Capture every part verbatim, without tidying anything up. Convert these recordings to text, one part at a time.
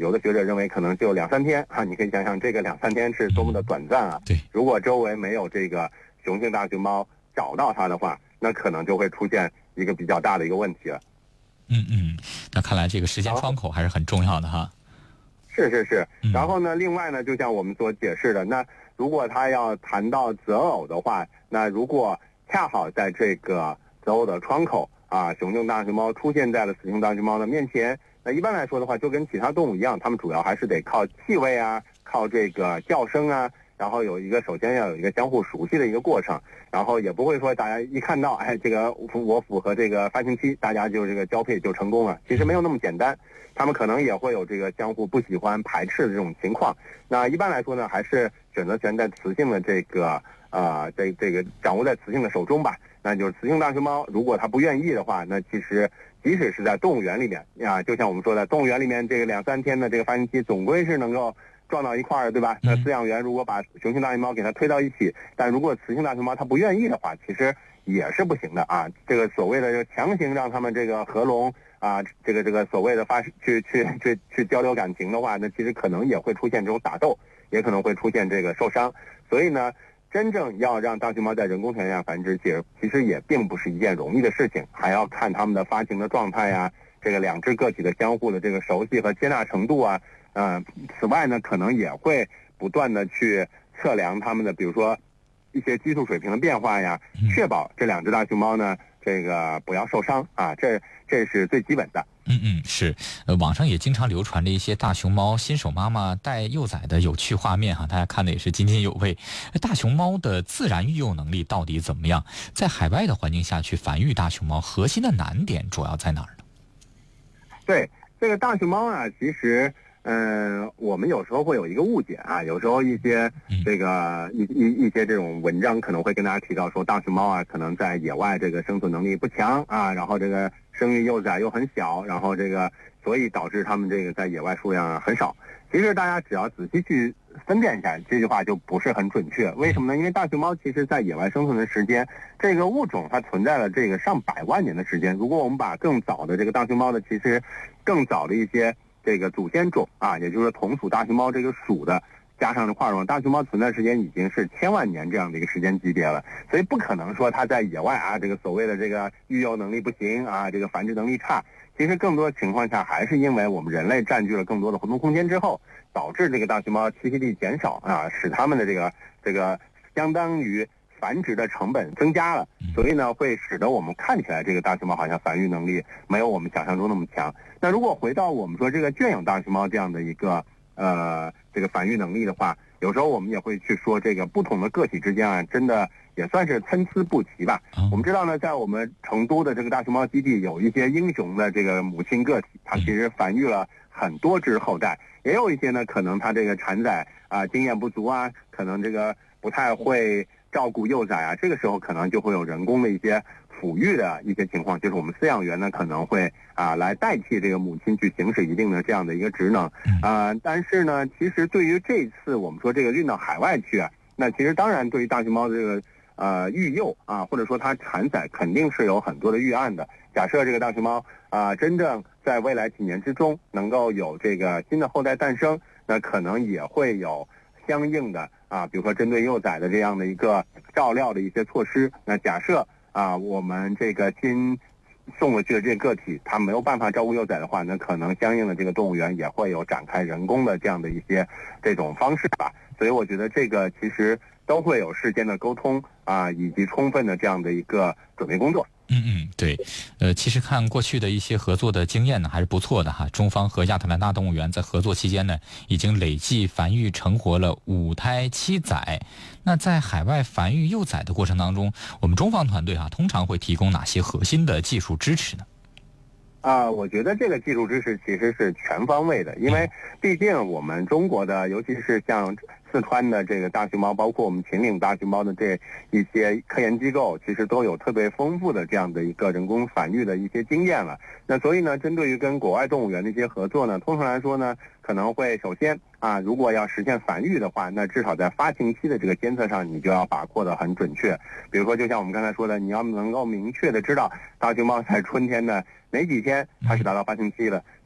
有的学者认为可能就两三天啊，你可以想想这个两三天是多么的短暂啊。 对， 如果周围没有这个雄性大熊猫找到它的话，那可能就会出现一个比较大的一个问题了。 嗯嗯，那看来这个时间窗口还是很重要的哈。 是是是， 嗯、 然后呢，另外呢，就像我们所解释的，那如果他要谈到择偶的话，那如果恰好在这个择偶的窗口啊，雄性大熊猫出现在了雌性大熊猫的面前，那一般来说的话，就跟其他动物一样，它们主要还是得靠气味啊，靠这个叫声啊，然后有一个首先要有一个相互熟悉的一个过程，然后也不会说大家一看到，哎，这个我符合这个发情期，大家就这个交配就成功了，其实没有那么简单。他们可能也会有这个相互不喜欢、排斥的这种情况。那一般来说呢，还是选择权在雌性的这个呃，这这个掌握在雌性的手中吧。那就是雌性大熊猫，如果它不愿意的话，那其实即使是在动物园里面啊，就像我们说的，动物园里面这个两三天的这个发情期，总归是能够撞到一块儿，对吧？那饲养员如果把雄性大熊猫给它推到一起，但如果雌性大熊猫它不愿意的话，其实也是不行的啊。这个所谓的强行让他们这个合笼。啊，这个这个所谓的发去去去去交流感情的话，那其实可能也会出现这种打斗，也可能会出现这个受伤。所以呢，真正要让大熊猫在人工条件下繁殖，其其实也并不是一件容易的事情，还要看它们的发情的状态呀，这个两只个体的相互的这个熟悉和接纳程度啊。嗯、呃，此外呢，可能也会不断的去测量它们的，比如说一些激素水平的变化呀，确保这两只大熊猫呢。这个不要受伤啊，这这是最基本的。 嗯嗯，是，呃，网上也经常流传着一些大熊猫新手妈妈带幼崽的有趣画面哈，大家看的也是津津有味。大熊猫的自然育幼能力到底怎么样？在海外的环境下去繁育大熊猫，核心的难点主要在哪儿呢？ 对，这个大熊猫啊，其实。嗯，我们有时候会有一个误解啊，有时候一些这个一一一些这种文章可能会跟大家提到说，大熊猫啊可能在野外这个生存能力不强啊，然后这个生育幼崽又很小，然后这个所以导致它们这个在野外数量很少。其实大家只要仔细去分辨一下，这句话就不是很准确。为什么呢？因为大熊猫其实在野外生存的时间，这个物种它存在了这个上百万年的时间。如果我们把更早的这个大熊猫的，其实更早的一些。这个祖先种啊，也就是同属大熊猫这个属的，加上这跨种大熊猫存在时间已经是千万年这样的一个时间级别了，所以不可能说它在野外啊，这个所谓的这个育幼能力不行啊，这个繁殖能力差。其实更多情况下还是因为我们人类占据了更多的活动空间之后，导致这个大熊猫栖息地减少啊，使它们的这个这个相当于繁殖的成本增加了，所以呢，会使得我们看起来这个大熊猫好像繁育能力没有我们想象中那么强。那如果回到我们说这个圈养大熊猫这样的一个呃这个繁育能力的话，有时候我们也会去说这个不同的个体之间啊，真的也算是参差不齐吧。我们知道呢，在我们成都的这个大熊猫基地，有一些英雄的这个母亲个体，它其实繁育了很多只后代，也有一些呢，可能它这个产崽啊经验不足啊，可能这个不太会照顾幼崽啊，这个时候可能就会有人工的一些抚育的一些情况，就是我们饲养员呢可能会啊来代替这个母亲去行使一定的这样的一个职能啊、呃。但是呢，其实对于这次我们说这个运到海外去啊，那其实当然对于大熊猫这个呃育幼啊，或者说它产崽肯定是有很多的预案的。假设这个大熊猫啊、呃、真正在未来几年之中能够有这个新的后代诞生，那可能也会有相应的啊，比如说针对幼崽的这样的一个照料的一些措施。那假设啊，我们这个新送过去的这个个体，它没有办法照顾幼崽的话，那可能相应的这个动物园也会有展开人工的这样的一些这种方式吧。所以我觉得这个其实都会有事先的沟通啊，以及充分的这样的一个准备工作。 嗯嗯，对，呃，其实看过去的一些合作的经验呢，还是不错的哈。中方和亚特兰大动物园在合作期间呢，已经累计繁育成活了五胎七崽。那在海外繁育幼崽的过程当中，我们中方团队哈，通常会提供哪些核心的技术支持呢？ 啊、呃，我觉得这个技术支持其实是全方位的，因为毕竟我们中国的，尤其是像四川的这个大熊猫，包括我们秦岭大熊猫的这一些科研机构，其实都有特别丰富的这样的一个人工繁育的一些经验了。那所以呢，针对于跟国外动物园的一些合作呢，通常来说呢，可能会首先啊，如果要实现繁育的话，那至少在发情期的这个监测上，你就要把握的很准确。比如说，就像我们刚才说的，你要能够明确的知道大熊猫在春天的哪几天它是达到发情期了，所以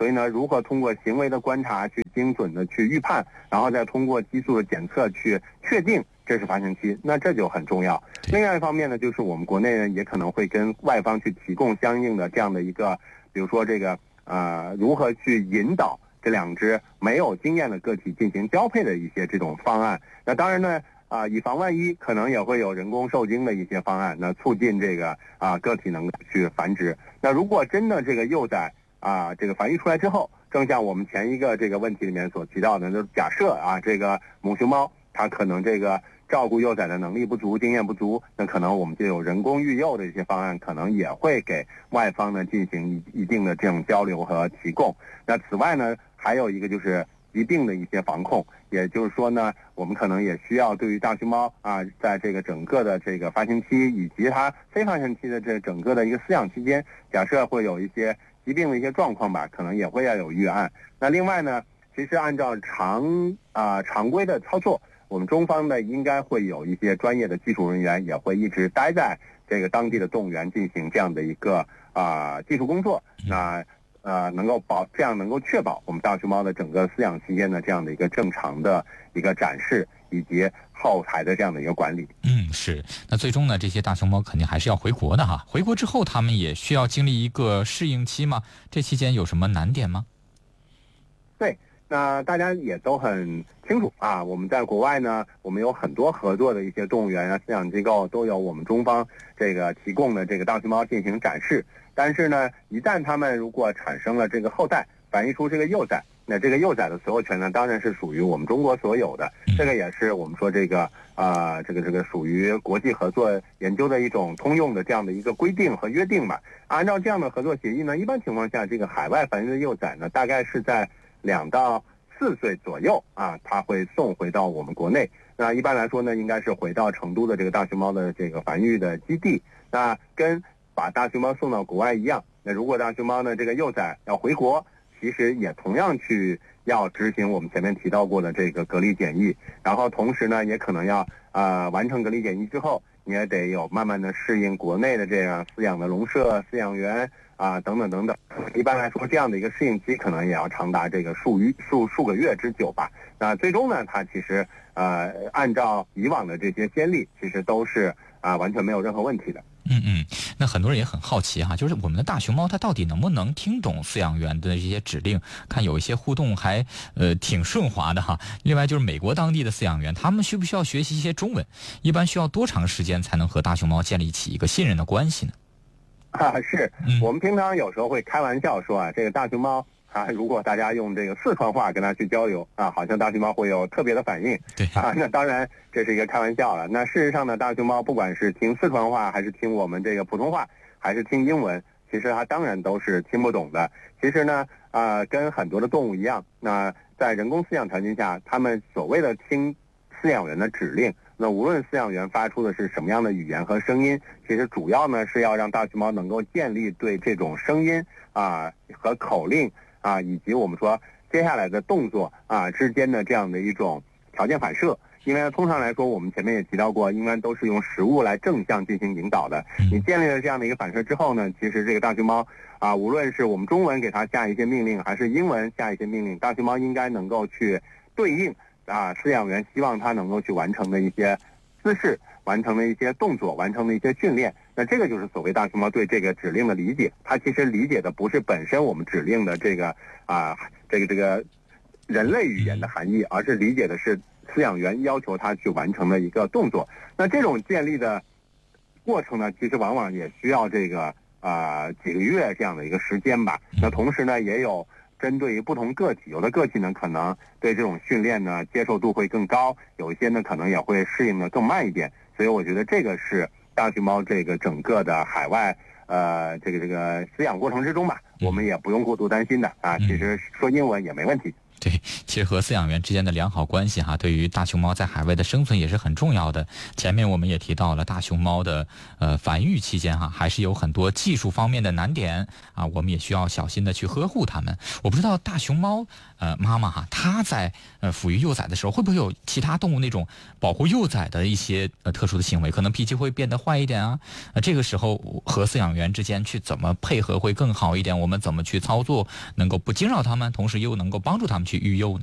所以呢，如何通过行为的观察去精准的去预判，然后再通过激素的检测去确定这是发情期，那这就很重要。另外一方面呢，就是我们国内呢也可能会跟外方去提供相应的这样的一个，比如说这个呃如何去引导这两只没有经验的个体进行交配的一些这种方案。那当然呢。啊，以防万一，可能也会有人工受精的一些方案，那促进这个啊个体能够去繁殖。那如果真的这个幼崽啊这个繁育出来之后，正像我们前一个这个问题里面所提到的，就假设啊这个母熊猫它可能这个照顾幼崽的能力不足、经验不足，那可能我们就有人工育幼的一些方案，可能也会给外方呢进行一一定的这种交流和提供。那此外呢，还有一个就是疾病的一些防控，也就是说呢，我们可能也需要对于大熊猫啊，在这个整个的这个发情期以及它非发情期的这整个的一个饲养期间，假设会有一些疾病的一些状况吧，可能也会要有预案。那另外呢，其实按照常啊、呃、常规的操作，我们中方呢应该会有一些专业的技术人员也会一直待在这个当地的动物园进行这样的一个啊、呃、技术工作。那呃，能够保这样能够确保我们大熊猫的整个饲养期间的这样的一个正常的一个展示，以及后台的这样的一个管理。 嗯，是。那最终呢，这些大熊猫肯定还是要回国的哈。回国之后，他们也需要经历一个适应期吗？这期间有什么难点吗？ 对，那大家也都很清楚啊。我们在国外呢，我们有很多合作的一些动物园啊、饲养机构都有我们中方这个提供的这个大熊猫进行展示。但是呢，一旦它们如果产生了这个后代，繁育出这个幼崽，那这个幼崽的所有权呢，当然是属于我们中国所有的。这个也是我们说这个啊、呃，这个这个属于国际合作研究的一种通用的这样的一个规定和约定吧。按照这样的合作协议呢，一般情况下，这个海外繁育的幼崽呢，大概是在两到四岁左右啊，它会送回到我们国内。那一般来说呢，应该是回到成都的这个大熊猫的这个繁育的基地。那跟把大熊猫送到国外一样，那如果大熊猫呢这个幼崽要回国，其实也同样去要执行我们前面提到过的这个隔离检疫，然后同时呢也可能要呃完成隔离检疫之后，你也得有慢慢的适应国内的这样饲养的笼舍、饲养员啊等等等等。一般来说，这样的一个适应期可能也要长达这个数余数数个月之久吧。那最终呢，它其实呃按照以往的这些先例，其实都是啊完全没有任何问题的。 嗯嗯，那很多人也很好奇哈，就是我们的大熊猫它到底能不能听懂饲养员的这些指令？看有一些互动还呃挺顺滑的哈。另外就是美国当地的饲养员，他们需不需要学习一些中文？一般需要多长时间才能和大熊猫建立起一个信任的关系呢？ 啊，是我们平常有时候会开玩笑说啊，这个大熊猫啊，如果大家用这个四川话跟它去交流啊，好像大熊猫会有特别的反应。 对啊，那当然这是一个开玩笑了。那事实上呢，大熊猫不管是听四川话，还是听我们这个普通话，还是听英文，其实它当然都是听不懂的。其实呢，啊、呃，跟很多的动物一样，那在人工饲养条件下，他们所谓的听饲养员的指令，那无论饲养员发出的是什么样的语言和声音，其实主要呢是要让大熊猫能够建立对这种声音啊和口令啊，以及我们说接下来的动作啊之间的这样的一种条件反射。因为通常来说，我们前面也提到过，应该都是用食物来正向进行引导的。你建立了这样的一个反射之后呢，其实这个大熊猫啊，无论是我们中文给它下一些命令，还是英文下一些命令，大熊猫应该能够去对应啊饲养员希望它能够去完成的一些姿势、完成的一些动作、完成的一些训练。那这个就是所谓大熊猫对这个指令的理解。它其实理解的不是本身我们指令的这个啊这个这个人类语言的含义，而是理解的是饲养员要求他去完成的一个动作。那这种建立的过程呢，其实往往也需要这个啊、呃、几个月这样的一个时间吧。那同时呢，也有针对于不同个体，有的个体呢可能对这种训练呢接受度会更高，有一些呢可能也会适应的更慢一点。所以我觉得这个是大熊猫这个整个的海外呃这个这个饲养过程之中吧，我们也不用过度担心的啊。其实说英文也没问题。 对，其实和饲养员之间的良好关系哈，对于大熊猫在海外的生存也是很重要的。前面我们也提到了大熊猫的呃繁育期间哈，还是有很多技术方面的难点啊，我们也需要小心的去呵护它们。我不知道大熊猫呃妈妈哈，它在呃抚育幼崽的时候，会不会有其他动物那种保护幼崽的一些呃特殊的行为，可能脾气会变得坏一点啊？呃，这个时候和饲养员之间去怎么配合会更好一点？我们怎么去操作，能够不惊扰它们，同时又能够帮助它们去育幼呢？